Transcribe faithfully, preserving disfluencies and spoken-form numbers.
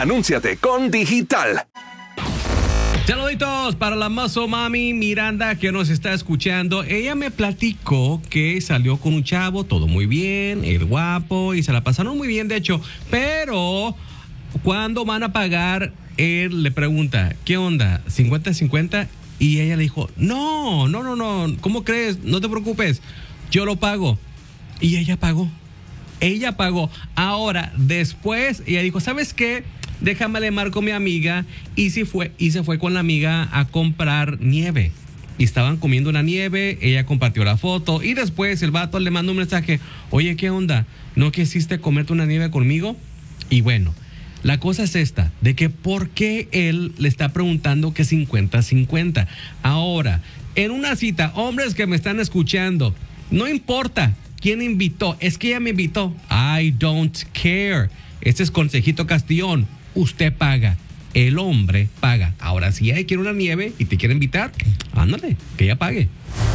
Anúnciate con Digital. Saluditos para la Muscle Mami Miranda que nos está escuchando. Ella me platicó que salió con un chavo, todo muy bien, el guapo, y se la pasaron muy bien, de hecho. Pero cuando van a pagar, él le pregunta, ¿qué onda? ¿cincuenta cincuenta? Y ella le dijo, no, no, no, no, ¿cómo crees? No te preocupes, yo lo pago. Y ella pagó. Ella pagó. Ahora, después, ella dijo, ¿sabes qué? Déjame le marco a mi amiga y, si fue, y se fue con la amiga a comprar nieve. Y estaban comiendo una nieve, ella compartió la foto y después el vato le mandó un mensaje, oye, ¿qué onda? ¿No quisiste comerte una nieve conmigo? Y bueno, la cosa es esta, de que por qué él le está preguntando que cincuenta cincuenta. Ahora, en una cita, hombres que me están escuchando, no importa quién invitó, es que ella me invitó. I don't care. Este es Consejito Castellón. Usted paga, el hombre paga. Ahora, si ella quiere una nieve y te quiere invitar, ándale, que ella pague.